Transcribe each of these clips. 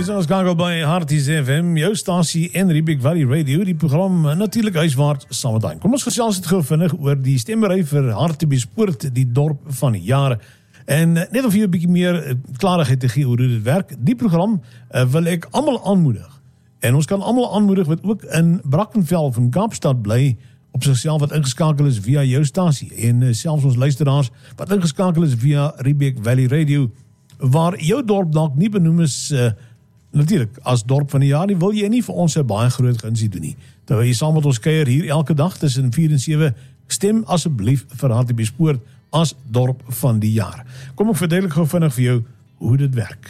Dis ons skakel by Harties FM, jou stasie en Riebeek Valley Radio, die program natuurlik huiswaarts saam met daai. Kom ons gesels dit gou vinnig oor die stemmery vir Hartbeespoort, die dorp van die jaar. En net om vir jou 'n bietjie meer klarigheid te gee oor hoe dit werk, die program wil ek almal aanmoedig. En ons kan almal aanmoedig wat ook in Brackenfell van Kaapstad bly, op sigself wat ingeskakel is via jou stasie. En selfs ons luisteraars wat ingeskakel is via Riebeek Valley Radio, waar jou dorp dalk nie benoem is, natuurlik, as dorp van die jaar, die wil jy nie vir ons 'n baie groot gunsie doen nie. Terwyl jy saam met ons kuier hier elke dag tussen 4 en 7, stem asseblief vir Hartbeespoort as dorp van die jaar. Kom ek verduidelik gou vinnig vir jou hoe dit werk.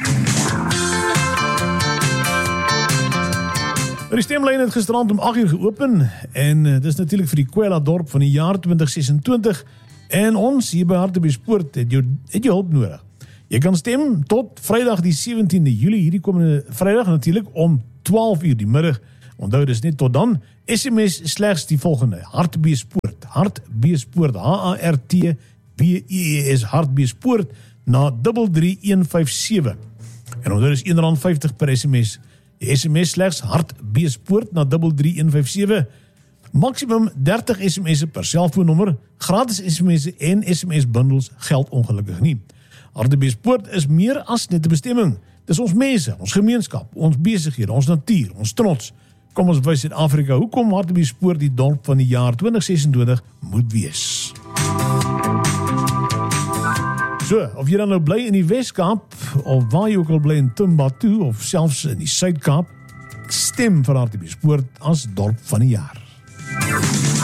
Die stemlyn het gisterand om 8 uur geopen en dis natuurlik vir die Kwela dorp van die jaar 2026 en ons hier by Hartbeespoort het jou hulp nodig. Jy kan stem tot Vrydag die 17de Julie, hierdie komende Vrydag natuurlik om 12 uur die middag. Onthou dis net tot dan. SMS slegs die volgende: Hartbeespoort, Hartbeespoort, HARTBEES, Hartbeespoort na 33157. En onthou dis R1.50 per SMS. Die SMS slegs Hartbeespoort na 33157. Maksimum 30 SMS'e per selfoonnommer. Gratis SMS'e en SMS-bundels geld ongelukkig nie. Hartbeespoort is meer as net 'n bestemming. Dis ons mense, ons gemeenskap, ons besighede, ons natuur, ons trots. Kom ons wys Suid-Afrika hoekom Hartbeespoort die dorp van die jaar 2026 moet wees. So, of jy dan nou bly in die Wes-Kaap, of waar jy ook al bly in Timbuktu, of selfs in die Suid-Kaap, stem vir Hartbeespoort as dorp van die jaar.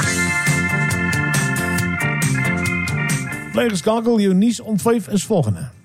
Bly geskakel, jou nuus om 5 is volgende.